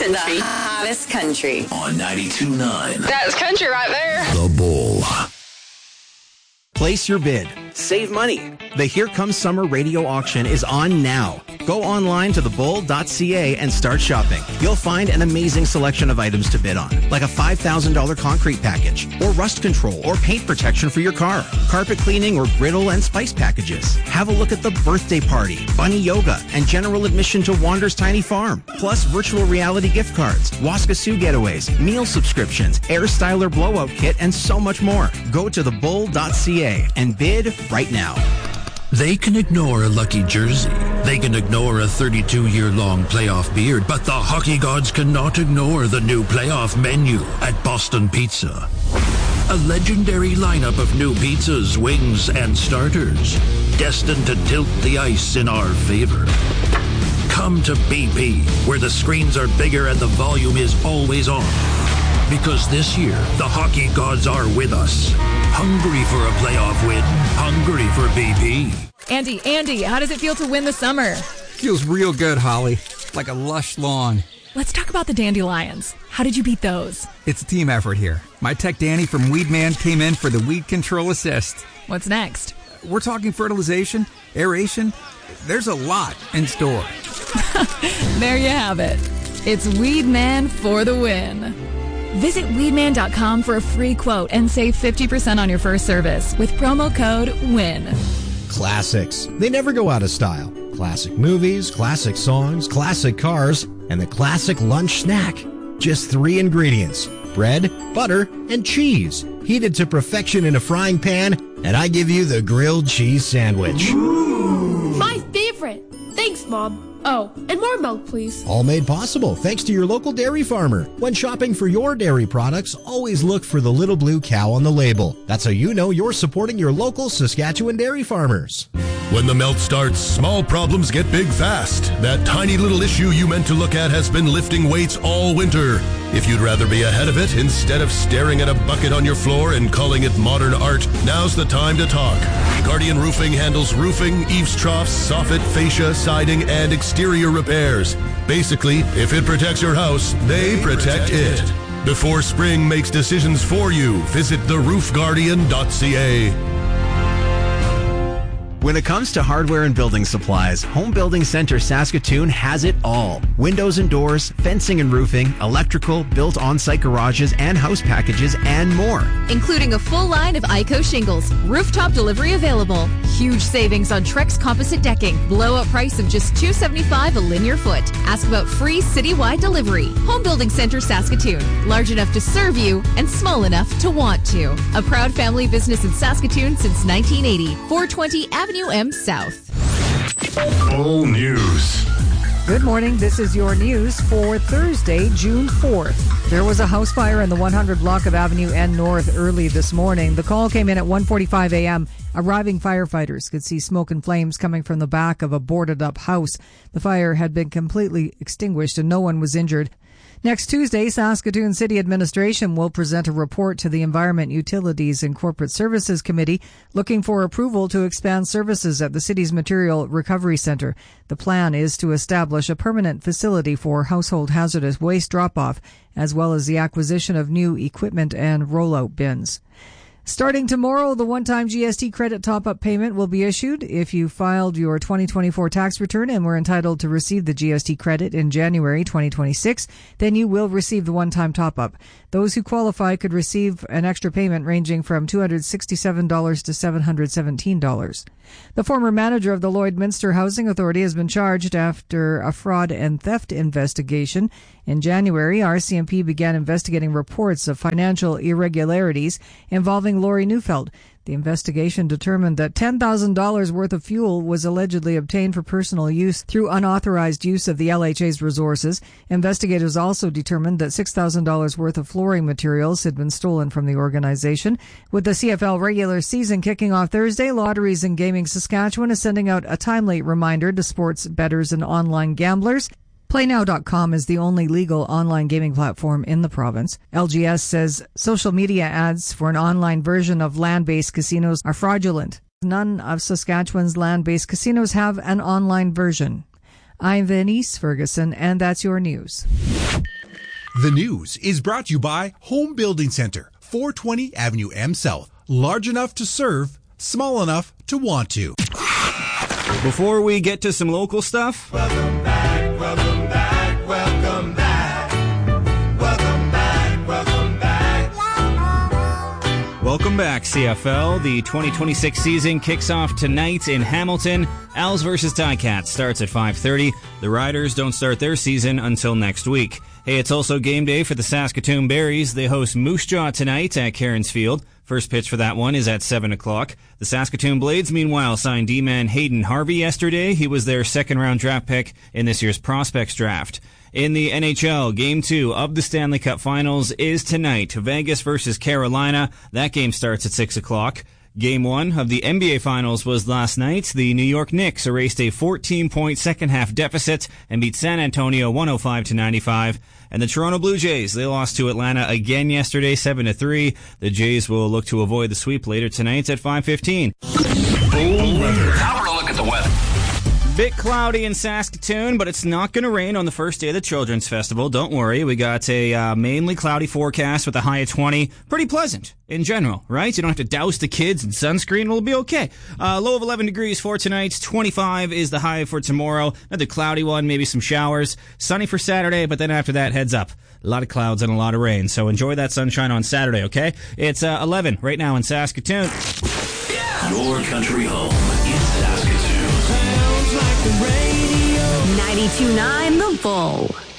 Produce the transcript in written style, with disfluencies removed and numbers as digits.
country. The hottest country. On 92.9. That's country right there. The Bull. Place your bid. Save money. The Here Comes Summer radio auction is on now. Go online to thebull.ca and start shopping. You'll find an amazing selection of items to bid on, like a $5,000 concrete package, or rust control, or paint protection for your car, carpet cleaning, or griddle and spice packages. Have a look at the birthday party, bunny yoga, and general admission to Wander's Tiny Farm. Plus virtual reality gift cards, Waskasoo getaways, meal subscriptions, Air Styler blowout kit, and so much more. Go to thebull.ca and bid right now. They can ignore a lucky jersey. They can ignore a 32-year-long playoff beard, but the hockey gods cannot ignore the new playoff menu at Boston Pizza. A legendary lineup of new pizzas, wings, and starters, destined to tilt the ice in our favor. Come to BP, where the screens are bigger and the volume is always on. Because this year, the hockey gods are with us. Hungry for a playoff win. Hungry for BP. Andy, how does it feel to win the summer? Feels real good, Holly. Like a lush lawn. Let's talk about the Dandelions. How did you beat those? It's a team effort here. My tech Danny from Weedman came in for the weed control assist. What's next? We're talking fertilization, aeration. There's a lot in store. There you have it. It's Weedman for the win. Visit weedman.com for a free quote and save 50% on your first service with promo code WIN. Classics. They never go out of style. Classic movies, classic songs, classic cars, and the classic lunch snack. Just 3 ingredients: bread, butter, and cheese. Heated to perfection in a frying pan, and I give you the grilled cheese sandwich. Ooh. My favorite. Thanks, Mom. Oh, and more milk, please. All made possible thanks to your local dairy farmer. When shopping for your dairy products, always look for the little blue cow on the label. That's how you know you're supporting your local Saskatchewan dairy farmers. When the melt starts, small problems get big fast. That tiny little issue you meant to look at has been lifting weights all winter. If you'd rather be ahead of it, instead of staring at a bucket on your floor and calling it modern art, now's the time to talk. Guardian Roofing handles roofing, eaves troughs, soffit, fascia, siding, and exterior repairs. Basically, if it protects your house, they protect it. Before spring makes decisions for you, visit theroofguardian.ca. When it comes to hardware and building supplies, Home Building Center Saskatoon has it all. Windows and doors, fencing and roofing, electrical, built on-site garages and house packages, and more. Including a full line of ICO shingles, rooftop delivery available, huge savings on Trex composite decking, blowout price of just $275 a linear foot. Ask about free citywide delivery. Home Building Center Saskatoon, large enough to serve you and small enough to want to. A proud family business in Saskatoon since 1980. 420 Avenue M South. Full news. Good morning. This is your news for Thursday, June 4th. There was a house fire in the 100 block of Avenue N North early this morning. The call came in at 1:45 a.m. Arriving firefighters could see smoke and flames coming from the back of a boarded-up house. The fire had been completely extinguished and no one was injured. Next Tuesday, Saskatoon City Administration will present a report to the Environment, Utilities and Corporate Services Committee looking for approval to expand services at the city's Material Recovery Centre. The plan is to establish a permanent facility for household hazardous waste drop-off, as well as the acquisition of new equipment and rollout bins. Starting tomorrow, the one-time GST credit top-up payment will be issued. If you filed your 2024 tax return and were entitled to receive the GST credit in January 2026, then you will receive the one-time top-up. Those who qualify could receive an extra payment ranging from $267 to $717. The former manager of the Lloydminster Housing Authority has been charged after a fraud and theft investigation. In January, RCMP began investigating reports of financial irregularities involving Lori Neufeld. The investigation determined that $10,000 worth of fuel was allegedly obtained for personal use through unauthorized use of the LHA's resources. Investigators also determined that $6,000 worth of flooring materials had been stolen from the organization. With the CFL regular season kicking off Thursday, Lotteries and Gaming Saskatchewan is sending out a timely reminder to sports bettors and online gamblers. PlayNow.com is the only legal online gaming platform in the province. LGS says social media ads for an online version of land-based casinos are fraudulent. None of Saskatchewan's land-based casinos have an online version. I'm Venice Ferguson, and that's your news. The news is brought to you by Home Building Center, 420 Avenue M South. Large enough to serve, small enough to want to. Before we get to some local stuff... Welcome back, welcome back, welcome back. Welcome back, welcome back. Welcome back, CFL. The 2026 season kicks off tonight in Hamilton. Als versus Ticats starts at 5:30. The Riders don't start their season until next week. Hey, it's also game day for the Saskatoon Berries. They host Moose Jaw tonight at Cairns Field. First pitch for that one is at 7 o'clock. The Saskatoon Blades, meanwhile, signed D-man Hayden Harvey yesterday. He was their second-round draft pick in this year's Prospects Draft. In the NHL, Game 2 of the Stanley Cup Finals is tonight. Vegas versus Carolina. That game starts at 6 o'clock. Game 1 of the NBA Finals was last night. The New York Knicks erased a 14-point second-half deficit and beat San Antonio 105-95. And the Toronto Blue Jays, they lost to Atlanta again yesterday, 7-3. The Jays will look to avoid the sweep later tonight at 5:15. Now we're going to look at the weather. Bit cloudy in Saskatoon, but it's not going to rain on the first day of the Children's Festival. Don't worry. We got a mainly cloudy forecast with a high of 20. Pretty pleasant in general, right? You don't have to douse the kids in sunscreen. It'll be okay. Low of 11 degrees for tonight. 25 is the high for tomorrow. Another cloudy one, maybe some showers. Sunny for Saturday, but then after that, heads up. A lot of clouds and a lot of rain. So enjoy that sunshine on Saturday, okay? It's 11 right now in Saskatoon. Your country home in Saskatoon. Sounds like the radio. 92.9 The Bull.